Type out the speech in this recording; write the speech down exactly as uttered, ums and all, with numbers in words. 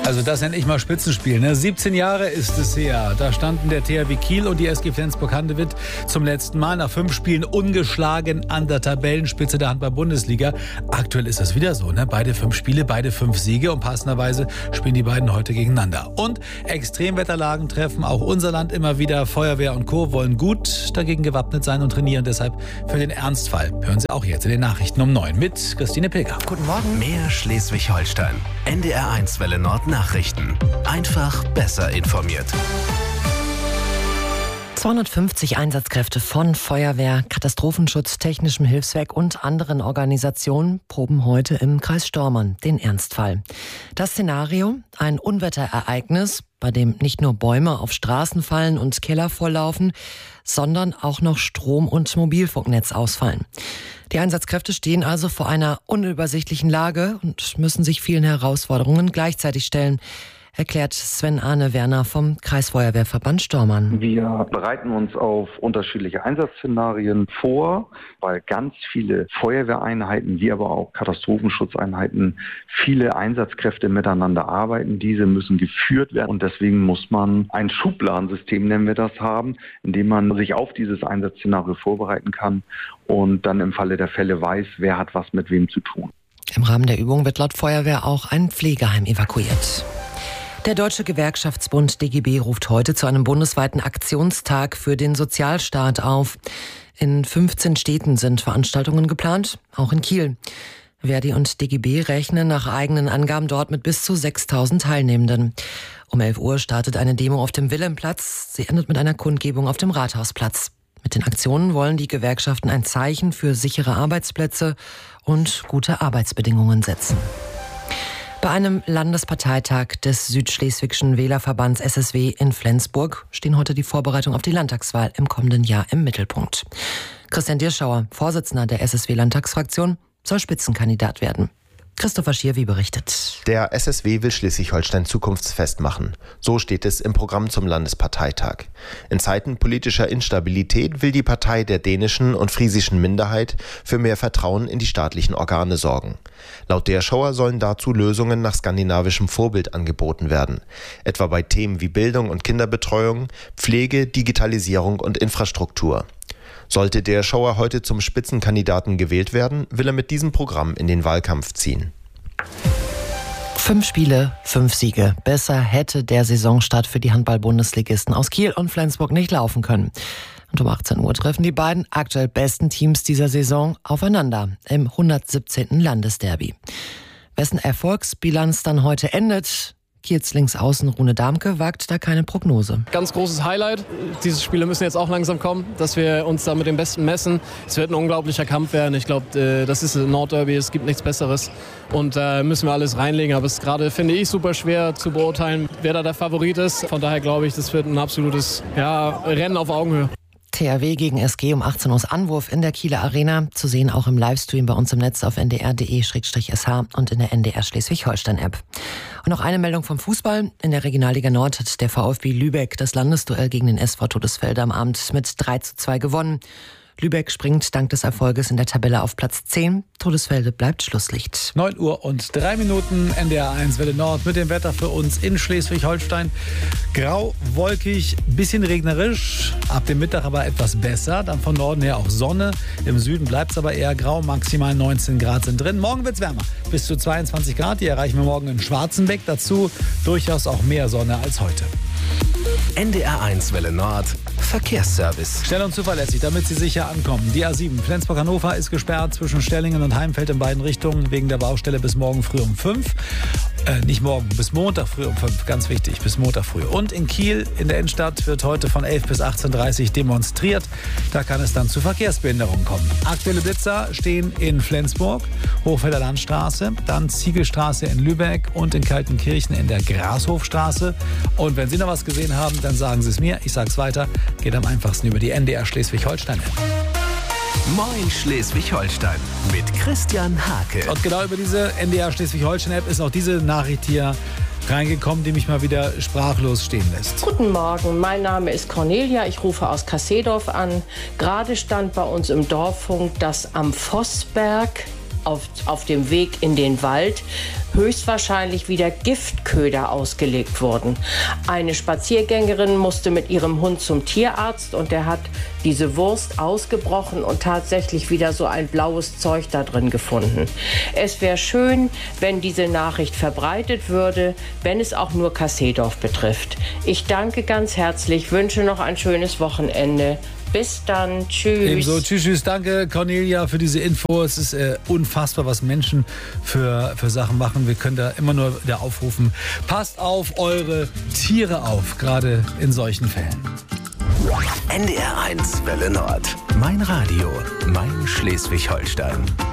Also das nenne ich mal Spitzenspiel. Ne? siebzehn Jahre ist es her. Da standen der T H W Kiel und die S G Flensburg-Handewitt zum letzten Mal nach fünf Spielen ungeschlagen an der Tabellenspitze der Handball-Bundesliga. Aktuell ist das wieder so. Ne? Beide fünf Spiele, beide fünf Siege und passenderweise spielen die beiden heute gegeneinander. Und Extremwetterlagen treffen auch unser Land immer wieder. Feuerwehr und Co. wollen gut dagegen gewappnet sein und trainieren deshalb für den Ernstfall. Hören Sie auch jetzt in den Nachrichten um neun mit Christine Pilger. Guten Morgen. Mehr Schleswig-Holstein. N D R eins Welle Nord Nachrichten. Einfach besser informiert. zweihundertfünfzig Einsatzkräfte von Feuerwehr, Katastrophenschutz, Technischem Hilfswerk und anderen Organisationen proben heute im Kreis Stormarn den Ernstfall. Das Szenario: ein Unwetterereignis, bei dem nicht nur Bäume auf Straßen fallen und Keller volllaufen, sondern auch noch Strom- und Mobilfunknetz ausfallen. Die Einsatzkräfte stehen also vor einer unübersichtlichen Lage und müssen sich vielen Herausforderungen gleichzeitig stellen, erklärt Sven-Arne Werner vom Kreisfeuerwehrverband Stormarn. Wir bereiten uns auf unterschiedliche Einsatzszenarien vor, weil ganz viele Feuerwehreinheiten, wie aber auch Katastrophenschutzeinheiten, viele Einsatzkräfte miteinander arbeiten. Diese müssen geführt werden und deswegen muss man ein Schubladensystem, nennen wir das, haben, in dem man sich auf dieses Einsatzszenario vorbereiten kann und dann im Falle der Fälle weiß, wer hat was mit wem zu tun. Im Rahmen der Übung wird laut Feuerwehr auch ein Pflegeheim evakuiert. Der Deutsche Gewerkschaftsbund D G B ruft heute zu einem bundesweiten Aktionstag für den Sozialstaat auf. In fünfzehn Städten sind Veranstaltungen geplant, auch in Kiel. Verdi und D G B rechnen nach eigenen Angaben dort mit bis zu sechstausend Teilnehmenden. Um elf Uhr startet eine Demo auf dem Wilhelmplatz. Sie endet mit einer Kundgebung auf dem Rathausplatz. Mit den Aktionen wollen die Gewerkschaften ein Zeichen für sichere Arbeitsplätze und gute Arbeitsbedingungen setzen. Bei einem Landesparteitag des Südschleswigschen Wählerverbands S S W in Flensburg stehen heute die Vorbereitungen auf die Landtagswahl im kommenden Jahr im Mittelpunkt. Christian Dirschauer, Vorsitzender der S S W-Landtagsfraktion, soll Spitzenkandidat werden. Christopher Schierwie berichtet. Der S S W will Schleswig-Holstein zukunftsfest machen. So steht es im Programm zum Landesparteitag. In Zeiten politischer Instabilität will die Partei der dänischen und friesischen Minderheit für mehr Vertrauen in die staatlichen Organe sorgen. Laut Dirschauer sollen dazu Lösungen nach skandinavischem Vorbild angeboten werden. Etwa bei Themen wie Bildung und Kinderbetreuung, Pflege, Digitalisierung und Infrastruktur. Sollte Dirschauer heute zum Spitzenkandidaten gewählt werden, will er mit diesem Programm in den Wahlkampf ziehen. Fünf Spiele, fünf Siege. Besser hätte der Saisonstart für die Handball-Bundesligisten aus Kiel und Flensburg nicht laufen können. Und um achtzehn Uhr treffen die beiden aktuell besten Teams dieser Saison aufeinander im hundertsiebzehnten Landesderby. Wessen Erfolgsbilanz dann heute endet, Kiels Linksaußen Rune Damke wagt da keine Prognose. Ganz großes Highlight. Diese Spiele müssen jetzt auch langsam kommen, dass wir uns da mit dem Besten messen. Es wird ein unglaublicher Kampf werden. Ich glaube, das ist ein Nordderby, es gibt nichts Besseres. Und da äh, müssen wir alles reinlegen. Aber es ist gerade, finde ich, super schwer zu beurteilen, wer da der Favorit ist. Von daher glaube ich, das wird ein absolutes ja, Rennen auf Augenhöhe. T H W gegen S G um achtzehn Uhr Anwurf in der Kieler Arena. Zu sehen auch im Livestream bei uns im Netz auf n d r punkt d e slash s h und in der N D R Schleswig-Holstein-App. Und noch eine Meldung vom Fußball. In der Regionalliga Nord hat der VfB Lübeck das Landesduell gegen den S V Todesfelde am Abend mit drei zu zwei gewonnen. Lübeck springt dank des Erfolges in der Tabelle auf Platz zehn. Todesfelde bleibt Schlusslicht. neun Uhr und drei Minuten, N D R eins Welle Nord mit dem Wetter für uns in Schleswig-Holstein. Grau, wolkig, bisschen regnerisch, ab dem Mittag aber etwas besser. Dann von Norden her auch Sonne. Im Süden bleibt es aber eher grau, maximal neunzehn Grad sind drin. Morgen wird es wärmer, bis zu zweiundzwanzig Grad. Die erreichen wir morgen in Schwarzenbeck. Dazu durchaus auch mehr Sonne als heute. N D R eins Welle Nord Verkehrsservice. Schnell und zuverlässig, damit Sie sicher ankommen. Die A sieben Flensburg-Hannover ist gesperrt zwischen Stellingen und Heimfeld in beiden Richtungen wegen der Baustelle bis morgen früh um fünf. Äh, nicht morgen, bis Montag früh um fünf. Ganz wichtig, bis Montag früh. Und in Kiel, in der Innenstadt, wird heute von elf bis achtzehn Uhr dreißig demonstriert. Da kann es dann zu Verkehrsbehinderungen kommen. Aktuelle Blitzer stehen in Flensburg, Hochfelder Landstraße, dann Ziegelstraße in Lübeck und in Kaltenkirchen in der Grashofstraße. Und wenn Sie noch was gesehen haben, dann sagen Sie es mir. Ich sage es weiter. Geht am einfachsten über die N D R Schleswig-Holstein-App. Moin Schleswig-Holstein mit Christian Hake. Und genau über diese N D R Schleswig-Holstein-App ist auch diese Nachricht hier reingekommen, die mich mal wieder sprachlos stehen lässt. Guten Morgen, mein Name ist Cornelia, ich rufe aus Kassedorf an. Gerade stand bei uns im Dorffunk, dass am Vossberg auf, auf dem Weg in den Wald höchstwahrscheinlich wieder Giftköder ausgelegt wurden. Eine Spaziergängerin musste mit ihrem Hund zum Tierarzt und der hat diese Wurst ausgebrochen und tatsächlich wieder so ein blaues Zeug da drin gefunden. Es wäre schön, wenn diese Nachricht verbreitet würde, wenn es auch nur Kasseedorf betrifft. Ich danke ganz herzlich, wünsche noch ein schönes Wochenende. Bis dann, tschüss. Ebenso, tschüss, tschüss. Danke, Cornelia, für diese Info. Es ist äh, unfassbar, was Menschen für, für Sachen machen. Wir können da immer nur wieder aufrufen. Passt auf eure Tiere auf, gerade in solchen Fällen. N D R eins Welle Nord. Mein Radio, mein Schleswig-Holstein.